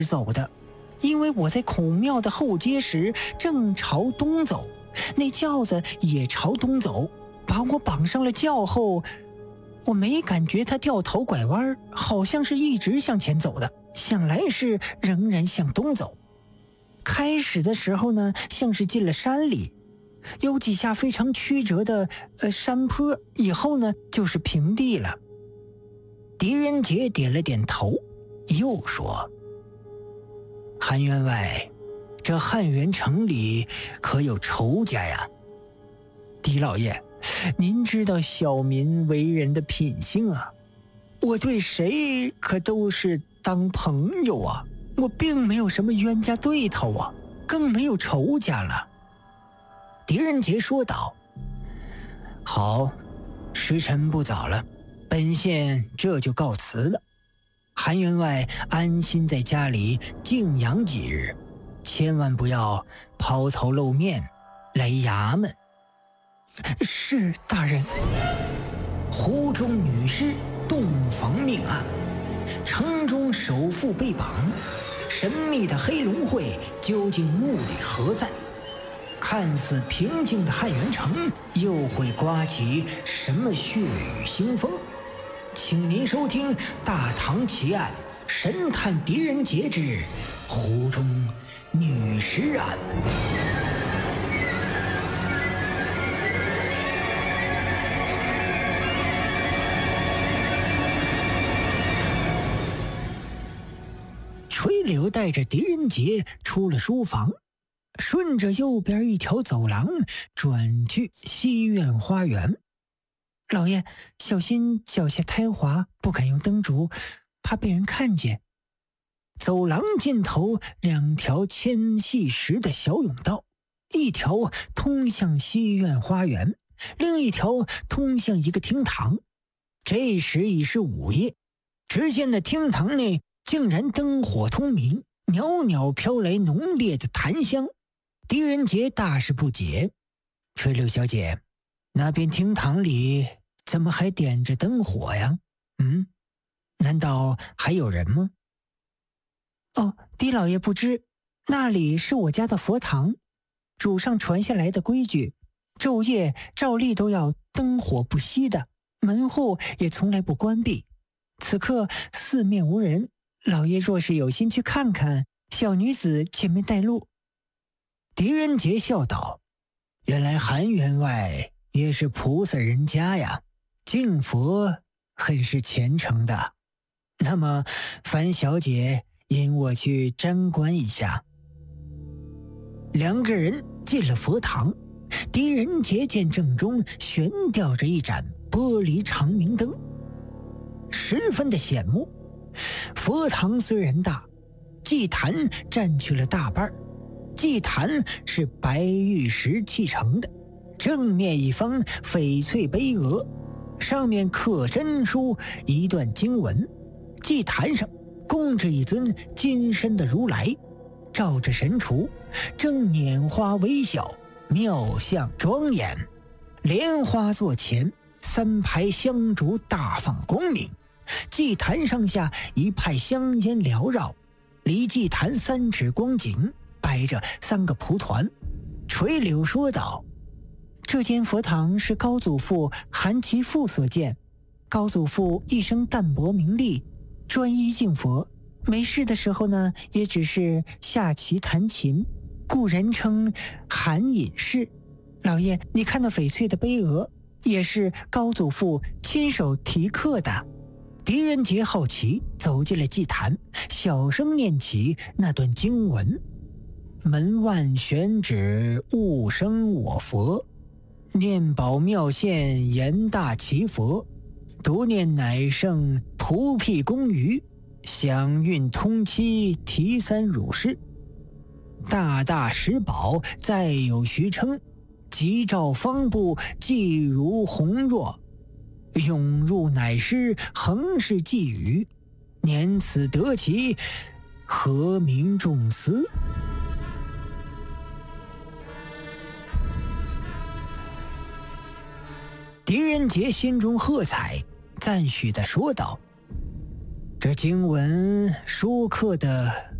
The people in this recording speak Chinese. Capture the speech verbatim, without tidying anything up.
走的，因为我在孔庙的后街时正朝东走，那轿子也朝东走，把我绑上了轿后，我没感觉它掉头拐弯，好像是一直向前走的，想来是仍然向东走。开始的时候呢，像是进了山里，有几下非常曲折的呃山坡，以后呢就是平地了。狄仁杰点了点头，又说：韩员外，这汉元城里可有仇家呀？狄老爷，您知道小民为人的品性啊，我对谁可都是当朋友啊，我并没有什么冤家对头啊，更没有仇家了。狄仁杰说道：好，时辰不早了，本县这就告辞了。韩员外安心在家里静养几日，千万不要抛头露面来衙门。是大人。湖中女尸洞房命案，城中首富被绑，神秘的黑龙会究竟目的何在？看似平静的汉元城又会刮起什么血雨腥风？请您收听《大唐奇案》神探狄仁杰之湖中女尸案。垂柳带着狄仁杰出了书房，顺着右边一条走廊转去西院花园。老爷，小心脚下胎滑，不敢用灯烛，怕被人看见。走廊尽头两条纤细石的小甬道，一条通向西院花园，另一条通向一个厅堂。这时已是午夜，只见那厅堂内竟然灯火通明，袅袅飘来浓烈的檀香。狄仁杰大是不解：垂柳小姐，那边厅堂里怎么还点着灯火呀？嗯，难道还有人吗？哦，狄老爷不知，那里是我家的佛堂，主上传下来的规矩，昼夜照例都要灯火不熄的，门户也从来不关闭。此刻四面无人，老爷若是有心去看看，小女子前面带路。狄仁杰笑道：原来韩员外也是菩萨人家呀，敬佛很是虔诚的。那么樊小姐引我去瞻观一下。两个人进了佛堂，狄仁杰见正中悬吊着一盏玻璃长明灯，十分的显目。佛堂虽然大，祭坛占去了大半，祭坛是白玉石砌成的，正面一方翡翠碑额，上面刻真书一段经文。祭坛上供着一尊金身的如来，照着神厨，正拈花微笑，妙相庄严。莲花座前，三排香烛大放光明，祭坛上下一派香烟缭绕，离祭坛三尺光景摆着三个蒲团。垂柳说道：这间佛堂是高祖父韩其父所建，高祖父一生淡泊名利，专一敬佛，没事的时候呢，也只是下棋弹琴，故人称韩隐士。老爷，你看那翡翠的碑额，也是高祖父亲手题刻的。狄仁杰好奇走进了祭坛，小声念起那段经文：门万玄指勿生我佛，念宝妙现言大奇佛，独念乃圣菩辟公余，享运通期提三汝师，大大石宝再有徐称，吉兆方部既如红若，涌入乃师恒是寄语，年此得其和民众思。狄仁杰心中喝彩，赞许地说道：这经文书刻的